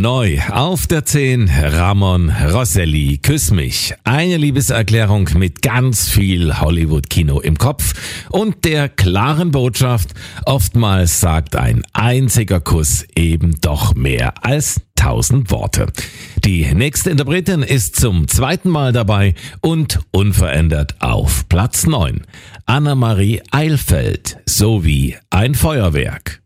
Neu auf der 10 Ramon Rosselli, Küss mich. Eine Liebeserklärung mit ganz viel Hollywood-Kino im Kopf und der klaren Botschaft, oftmals sagt ein einziger Kuss eben doch mehr als 1000 Worte. Die nächste Interpretin ist zum zweiten Mal dabei und unverändert auf Platz 9. Annemarie Eilfeld, so wie ein Feuerwerk.